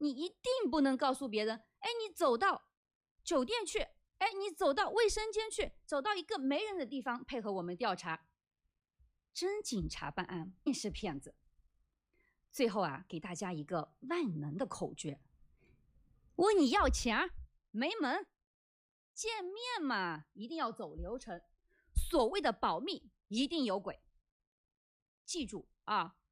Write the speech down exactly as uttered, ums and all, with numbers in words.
你一定不能告诉别人，哎，你走到酒店去，哎，你走到卫生间去，走到一个没人的地方配合我们调查。真警察办案便是骗子。最后啊，给大家一个万能的口诀：问你要钱没门，见面嘛一定要走流程，所谓的保密一定有鬼。记住啊，